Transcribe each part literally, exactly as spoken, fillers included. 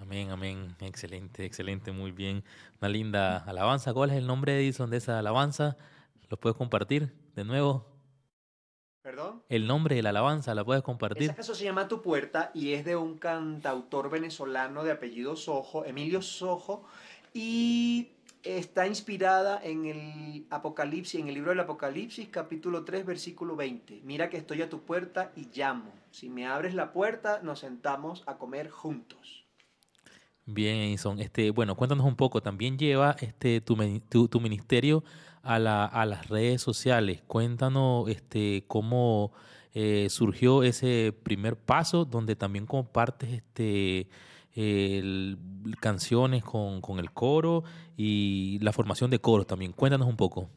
Amén, amén. Excelente, excelente, muy bien. Una linda alabanza. ¿Cuál es el nombre, Edison, de esa alabanza? ¿Lo puedes compartir de nuevo? ¿Perdón? El nombre de la alabanza, ¿la puedes Esa compartir? canción se llama Tu Puerta y es de un cantautor venezolano de apellido Sojo, Emilio Sojo, y está inspirada en el Apocalipsis, en el libro del Apocalipsis, capítulo tres, versículo veinte. Mira que estoy a tu puerta y llamo. Si me abres la puerta, nos sentamos a comer juntos. Bien, Edison. Este, bueno, cuéntanos un poco. También lleva este tu, mini- tu, tu ministerio a la, a las redes sociales. Cuéntanos este cómo eh, surgió ese primer paso donde también compartes este el- canciones con, con el coro y la formación de coros también. Cuéntanos un poco.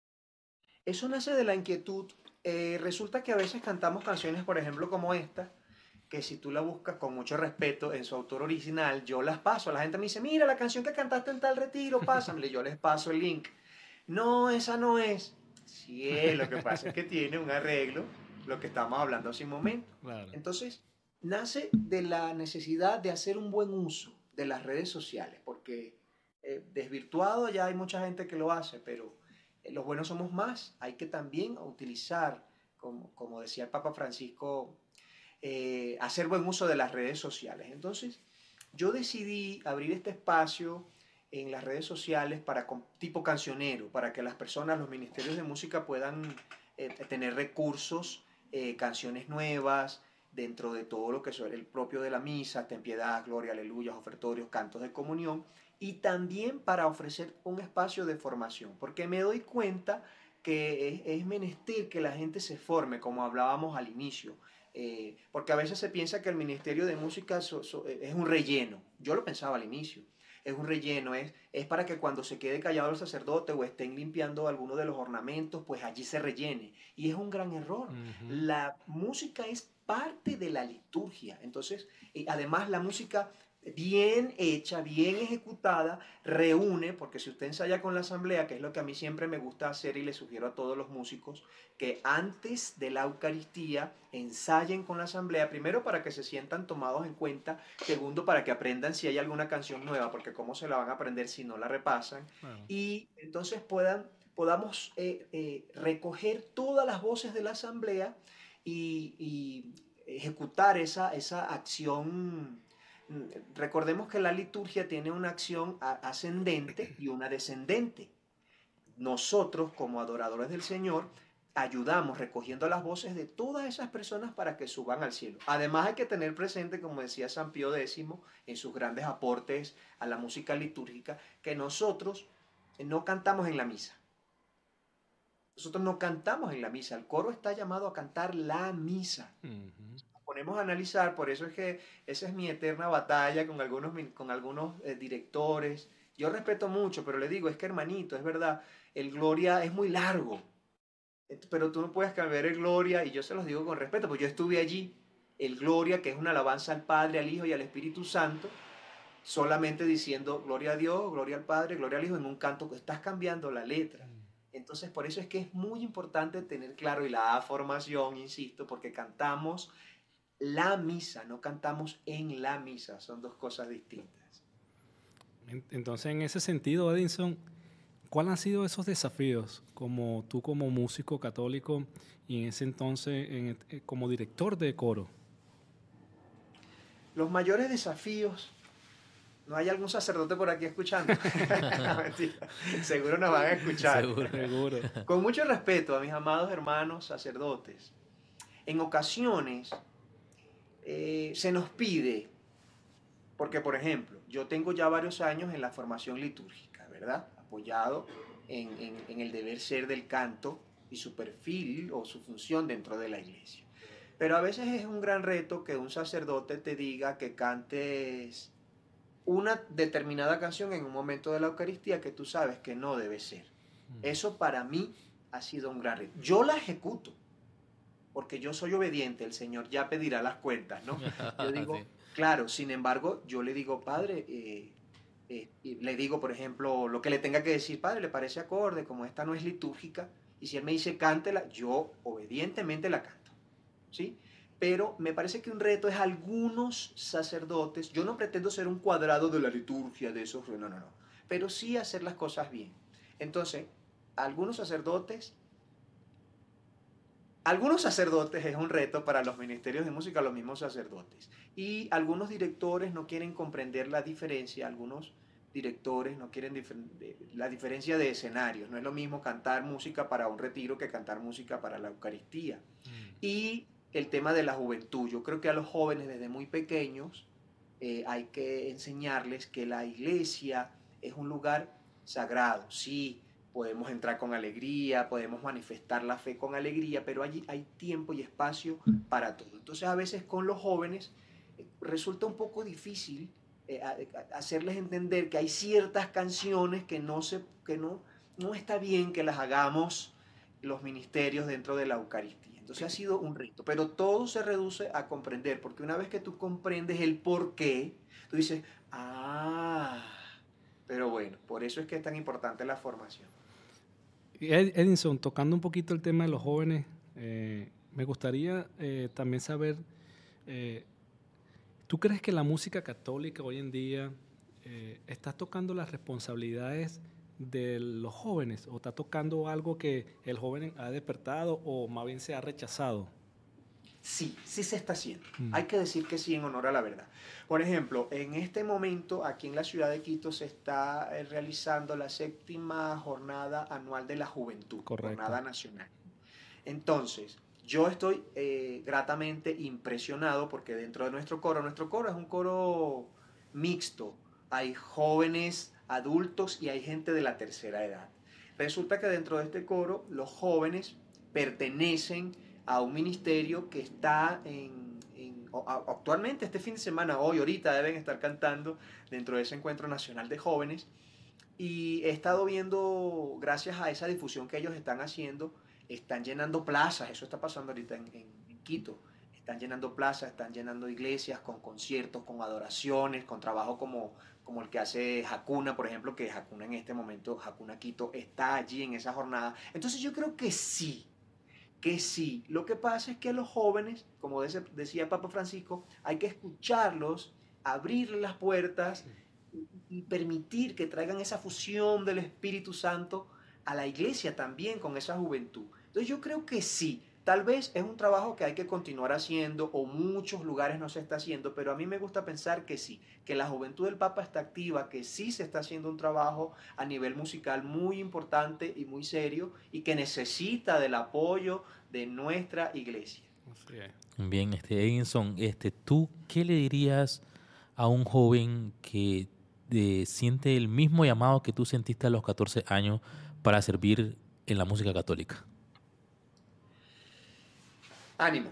Eso nace de la inquietud. Eh, resulta que a veces cantamos canciones, por ejemplo, como esta, que si tú la buscas con mucho respeto en su autor original, yo las paso. La gente me dice, mira, la canción que cantaste en tal retiro, pásamela. Y yo les paso el link. No, esa no es. Sí es, lo que pasa es que tiene un arreglo, lo que estábamos hablando hace un momento. Claro. Entonces, nace de la necesidad de hacer un buen uso de las redes sociales, porque eh, desvirtuado ya hay mucha gente que lo hace, pero eh, los buenos somos más. Hay que también utilizar, como, como decía el Papa Francisco, eh, hacer buen uso de las redes sociales. Entonces, yo decidí abrir este espacio en las redes sociales para tipo cancionero, para que las personas, los ministerios de música puedan eh, tener recursos, eh, canciones nuevas, dentro de todo lo que es el propio de la misa, ten piedad, gloria, aleluya, ofertorios, cantos de comunión, y también para ofrecer un espacio de formación, porque me doy cuenta que es, es menester que la gente se forme, como hablábamos al inicio, eh, porque a veces se piensa que el Ministerio de Música so, so, es un relleno. Yo lo pensaba al inicio. Es un relleno, es, es para que cuando se quede callado el sacerdote o estén limpiando alguno de los ornamentos, pues allí se rellene. Y es un gran error. Ujú. La música es parte de la liturgia. Entonces, eh, además la música bien hecha, bien ejecutada, reúne, porque si usted ensaya con la asamblea, que es lo que a mí siempre me gusta hacer y le sugiero a todos los músicos, que antes de la Eucaristía ensayen con la asamblea, primero para que se sientan tomados en cuenta, segundo para que aprendan si hay alguna canción nueva, porque cómo se la van a aprender si no la repasan, Claro. y entonces puedan, podamos eh, eh, recoger todas las voces de la asamblea y, y ejecutar esa, esa acción. Recordemos que la liturgia tiene una acción ascendente y una descendente. Nosotros, como adoradores del Señor, ayudamos recogiendo las voces de todas esas personas para que suban al cielo. Además hay que tener presente, como decía San Pío X, en sus grandes aportes a la música litúrgica, que nosotros no cantamos en la misa. Nosotros no cantamos en la misa. El coro está llamado a cantar la misa. Ujú. Nos ponemos a analizar, por eso es que esa es mi eterna batalla con algunos, con algunos eh, directores. Yo respeto mucho, pero le digo, es que hermanito, es verdad, el Gloria es muy largo. Pero tú no puedes cambiar el Gloria, y yo se los digo con respeto, porque yo estuve allí, el Gloria, que es una alabanza al Padre, al Hijo y al Espíritu Santo, solamente diciendo Gloria a Dios, Gloria al Padre, Gloria al Hijo, en un canto que estás cambiando la letra. Entonces, por eso es que es muy importante tener claro, y la formación, insisto, porque cantamos la misa, no cantamos en la misa, son dos cosas distintas. En- Entonces, en ese sentido, Edinson, ¿cuáles han sido esos desafíos como tú como músico católico y en ese entonces en et- eh, como director de coro? Los mayores desafíos. ¿No hay algún sacerdote por aquí escuchando? Mentira. Seguro nos van a escuchar. Seguro. Seguro. Con mucho respeto a mis amados hermanos sacerdotes, en ocasiones eh, se nos pide, porque por ejemplo, yo tengo ya varios años en la formación litúrgica, ¿verdad? Apoyado en, en, en el deber ser del canto y su perfil o su función dentro de la iglesia. Pero a veces es un gran reto que un sacerdote te diga que cantes una determinada canción en un momento de la Eucaristía que tú sabes que no debe ser. Eso para mí ha sido un gran reto. Yo la ejecuto, porque yo soy obediente, el Señor ya pedirá las cuentas, ¿no? Yo digo, Sí. claro, sin embargo, yo le digo, Padre, eh, eh, y le digo, por ejemplo, lo que le tenga que decir, Padre, ¿le parece acorde? Como esta no es litúrgica, y si Él me dice, cántela, yo obedientemente la canto, ¿sí? Pero me parece que un reto es algunos sacerdotes, yo no pretendo ser un cuadrado de la liturgia, de esos, no, no, no, pero sí hacer las cosas bien. Entonces, algunos sacerdotes, algunos sacerdotes es un reto para los ministerios de música, los mismos sacerdotes. Y algunos directores no quieren comprender la diferencia, algunos directores no quieren dif la diferencia de escenarios. No es lo mismo cantar música para un retiro que cantar música para la Eucaristía. Mm. Y el tema de la juventud. Yo creo que a los jóvenes desde muy pequeños eh, hay que enseñarles que la iglesia es un lugar sagrado. Sí, podemos entrar con alegría, podemos manifestar la fe con alegría, pero allí hay tiempo y espacio para todo. Entonces a veces con los jóvenes eh, resulta un poco difícil eh, a, a hacerles entender que hay ciertas canciones que no, se, que no, no está bien que las hagamos los ministerios dentro de la Eucaristía. Entonces ha sido un reto, pero todo se reduce a comprender, porque una vez que tú comprendes el por qué, tú dices, ah, pero bueno, por eso es que es tan importante la formación. Edinson, tocando un poquito el tema de los jóvenes, eh, me gustaría eh, también saber, eh, ¿tú crees que la música católica hoy en día eh, está tocando las responsabilidades de los jóvenes o está tocando algo que el joven ha despertado o más bien se ha rechazado? Sí, sí se está haciendo. Mm. Hay que decir que sí en honor a la verdad. Por ejemplo, en este momento aquí en la ciudad de Quito se está realizando la séptima jornada anual de la juventud, correcto, jornada nacional. Entonces, yo estoy eh, gratamente impresionado porque dentro de nuestro coro, nuestro coro es un coro mixto, hay jóvenes, adultos y hay gente de la tercera edad. Resulta que dentro de este coro los jóvenes pertenecen a un ministerio que está en, en, actualmente este fin de semana, hoy, ahorita deben estar cantando dentro de ese encuentro nacional de jóvenes, y he estado viendo, gracias a esa difusión que ellos están haciendo, están llenando plazas, eso está pasando ahorita en, en, en Quito, están llenando plazas, están llenando iglesias con conciertos, con adoraciones, con trabajo como, como el que hace Hakuna, por ejemplo, que Hakuna en este momento, Hakuna Quito, está allí en esa jornada. Entonces yo creo que sí, que sí. Lo que pasa es que a los jóvenes, como decía el Papa Francisco, hay que escucharlos, abrirles las puertas y, y permitir que traigan esa fusión del Espíritu Santo a la iglesia también con esa juventud. Entonces yo creo que sí. Tal vez es un trabajo que hay que continuar haciendo o muchos lugares no se está haciendo, pero a mí me gusta pensar que sí, que la juventud del Papa está activa, que sí se está haciendo un trabajo a nivel musical muy importante y muy serio y que necesita del apoyo de nuestra iglesia. Bien, este Edinson, este, ¿tú qué le dirías a un joven que eh, siente el mismo llamado que tú sentiste a los catorce años para servir en la música católica? Ánimo.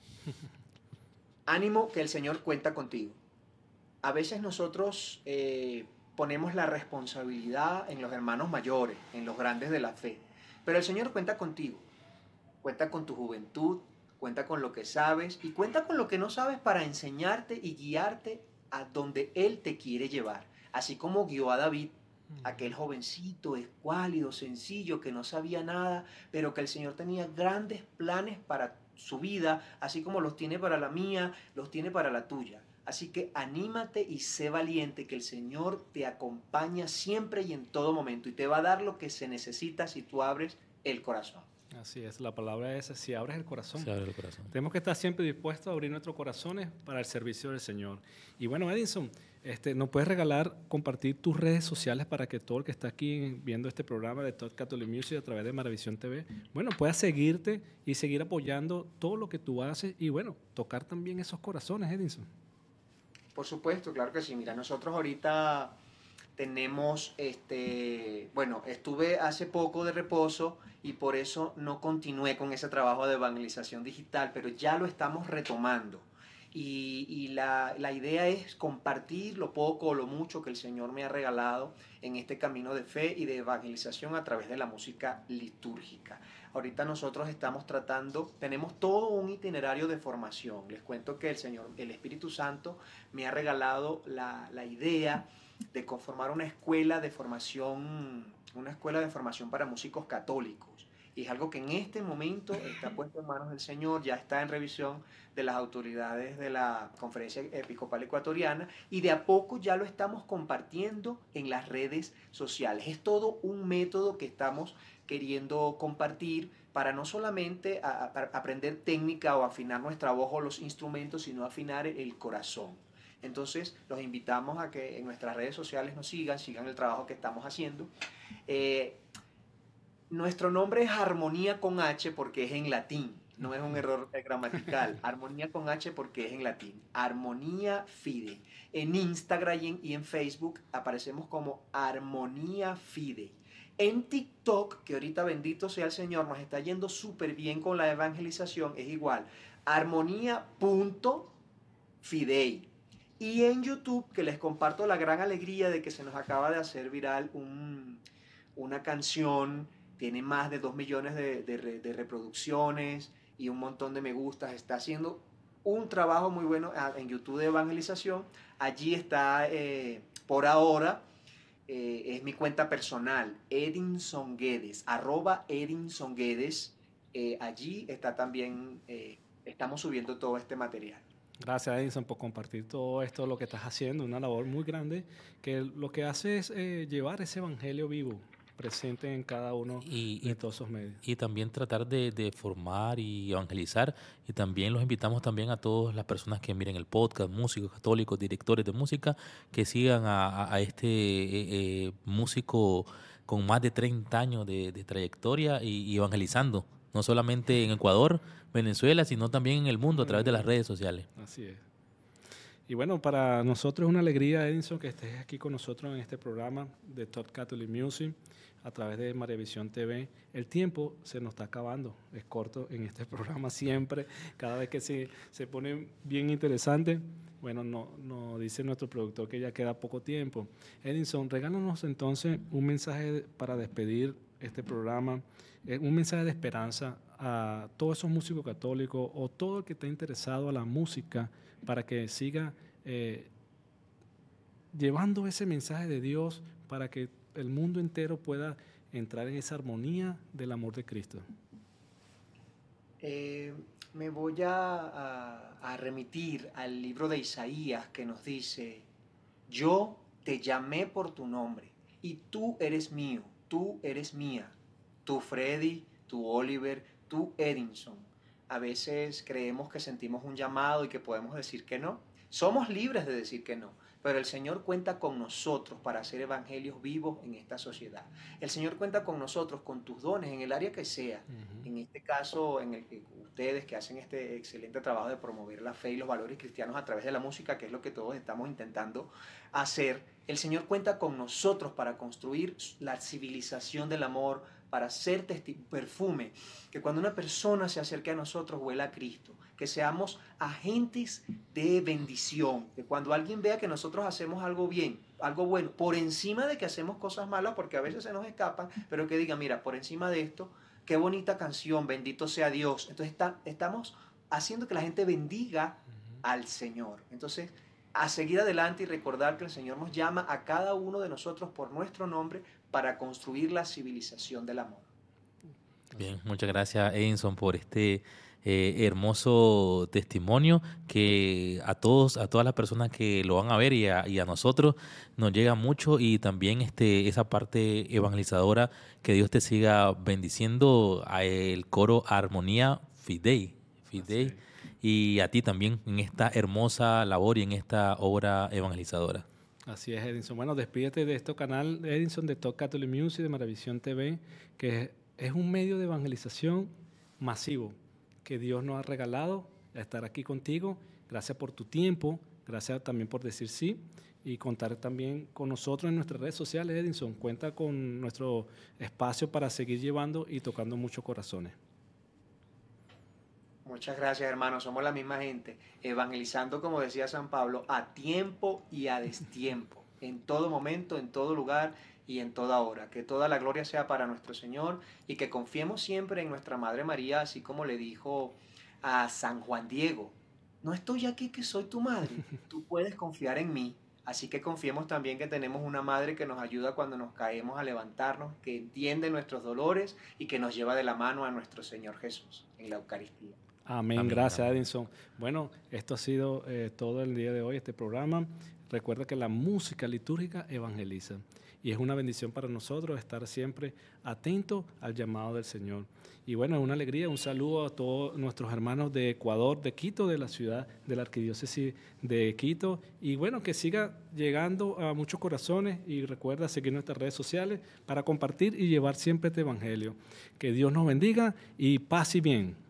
Ánimo que el Señor cuenta contigo. A veces nosotros eh, ponemos la responsabilidad en los hermanos mayores, en los grandes de la fe. Pero el Señor cuenta contigo. Cuenta con tu juventud, cuenta con lo que sabes y cuenta con lo que no sabes para enseñarte y guiarte a donde Él te quiere llevar. Así como guió a David, aquel jovencito, escuálido, sencillo, que no sabía nada, pero que el Señor tenía grandes planes para su vida, así como los tiene para la mía, los tiene para la tuya. Así que anímate y sé valiente, que el Señor te acompaña siempre y en todo momento y te va a dar lo que se necesita si tú abres el corazón. Así es, la palabra es si abres el corazón. Si abres el corazón. Tenemos que estar siempre dispuestos a abrir nuestros corazones para el servicio del Señor. Y bueno, Edinson, este, ¿nos puedes regalar, compartir tus redes sociales para que todo el que está aquí viendo este programa de Top Catholic Music a través de Maravisión T V, bueno, pueda seguirte y seguir apoyando todo lo que tú haces y bueno, tocar también esos corazones, Edinson? Por supuesto, claro que sí. Mira, nosotros ahorita tenemos, este, bueno, estuve hace poco de reposo y por eso no continué con ese trabajo de evangelización digital, pero ya lo estamos retomando. Y, y la, la idea es compartir lo poco o lo mucho que el Señor me ha regalado en este camino de fe y de evangelización a través de la música litúrgica. Ahorita nosotros estamos tratando, tenemos todo un itinerario de formación. Les cuento que el Señor, el Espíritu Santo, me ha regalado la, la idea de conformar una escuela de formación, una escuela de formación para músicos católicos. Y es algo que en este momento está puesto en manos del Señor, ya está en revisión de las autoridades de la Conferencia Episcopal Ecuatoriana y de a poco ya lo estamos compartiendo en las redes sociales. Es todo un método que estamos queriendo compartir para no solamente a, a, aprender técnica o afinar nuestra voz o los instrumentos, sino afinar el corazón. Entonces, los invitamos a que en nuestras redes sociales nos sigan, sigan el trabajo que estamos haciendo. Eh, nuestro nombre es Armonía con H porque es en latín, no es un error gramatical. Armonía con H porque es en latín. Armonía Fide. En Instagram y en, y en Facebook aparecemos como Armonía Fide. En TikTok, que ahorita bendito sea el Señor, nos está yendo súper bien con la evangelización, es igual. Armonía.fidei. Y en YouTube, que les comparto la gran alegría de que se nos acaba de hacer viral un, una canción, tiene más de dos millones de, de, de reproducciones y un montón de me gustas, está haciendo un trabajo muy bueno en YouTube de evangelización. Allí está, eh, por ahora, eh, es mi cuenta personal, Edinson Guedes, arroba Edinson Guedes. Eh, allí está también, eh, estamos subiendo todo este material. Gracias, Edinson, por compartir todo esto, lo que estás haciendo, una labor muy grande, que lo que hace es eh, llevar ese evangelio vivo, presente en cada uno y, de y, todos esos medios. y también tratar de, de formar y evangelizar. Y también los invitamos también a todas las personas que miren el podcast, músicos católicos, directores de música, que sigan a, a, a este eh, eh, músico con más de treinta años de, de trayectoria y, y evangelizando, no solamente en Ecuador, Venezuela, sino también en el mundo a través de las redes sociales. Así es. Y bueno, para nosotros es una alegría, Edinson, que estés aquí con nosotros en este programa de Top Catholic Music a través de Maravisión T V. El tiempo se nos está acabando, es corto en este programa siempre, cada vez que se, se pone bien interesante. Bueno, nos no, dice nuestro productor que ya queda poco tiempo. Edinson, regálanos entonces un mensaje para despedir este programa, eh, un mensaje de esperanza a todos esos músicos católicos o todo el que esté interesado a la música para que siga eh, llevando ese mensaje de Dios para que el mundo entero pueda entrar en esa armonía del amor de Cristo. Eh, me voy a, a, a remitir al libro de Isaías que nos dice, yo te llamé por tu nombre y tú eres mío, tú eres mía, tú Freddy, tú Oliver, tú Edinson. A veces creemos que sentimos un llamado y que podemos decir que no. Somos libres de decir que no, pero el Señor cuenta con nosotros para hacer evangelios vivos en esta sociedad. El Señor cuenta con nosotros, con tus dones, en el área que sea. Uh-huh. En este caso, en el que ustedes que hacen este excelente trabajo de promover la fe y los valores cristianos a través de la música, que es lo que todos estamos intentando hacer, el Señor cuenta con nosotros para construir la civilización del amor, para ser perfume, que cuando una persona se acerque a nosotros huela a Cristo, que seamos agentes de bendición, que cuando alguien vea que nosotros hacemos algo bien, algo bueno, por encima de que hacemos cosas malas, porque a veces se nos escapan, pero que diga, mira, por encima de esto, qué bonita canción, bendito sea Dios. Entonces está, estamos haciendo que la gente bendiga al Señor. Entonces, a seguir adelante y recordar que el Señor nos llama a cada uno de nosotros por nuestro nombre para construir la civilización del amor. Bien, muchas gracias, Edinson, por este eh, hermoso testimonio que a todos, a todas las personas que lo van a ver y a, y a nosotros nos llega mucho, y también este, esa parte evangelizadora, que Dios te siga bendiciendo, a el coro Armonía Fidei, Fidei, y a ti también en esta hermosa labor y en esta obra evangelizadora. Así es, Edinson. Bueno, despídete de este canal, Edinson, de Top Catholic Music, de Maravisión T V, que es, es un medio de evangelización masivo que Dios nos ha regalado a estar aquí contigo. Gracias por tu tiempo, gracias también por decir sí y contar también con nosotros en nuestras redes sociales, Edinson. Cuenta con nuestro espacio para seguir llevando y tocando muchos corazones. Muchas gracias, hermanos. Somos la misma gente, evangelizando, como decía San Pablo, a tiempo y a destiempo, en todo momento, en todo lugar y en toda hora. Que toda la gloria sea para nuestro Señor y que confiemos siempre en nuestra Madre María, así como le dijo a San Juan Diego, no estoy aquí que soy tu madre, tú puedes confiar en mí. Así que confiemos también que tenemos una madre que nos ayuda cuando nos caemos a levantarnos, que entiende nuestros dolores y que nos lleva de la mano a nuestro Señor Jesús en la Eucaristía. Amén, Amén, gracias amén. Edinson. Bueno, esto ha sido eh, todo el día de hoy, este programa. Recuerda que la música litúrgica evangeliza y es una bendición para nosotros estar siempre atentos al llamado del Señor. Y bueno, es una alegría, un saludo a todos nuestros hermanos de Ecuador, de Quito, de la ciudad, de la arquidiócesis de Quito. Y bueno, que siga llegando a muchos corazones y recuerda seguir nuestras redes sociales para compartir y llevar siempre este evangelio. Que Dios nos bendiga y paz y bien.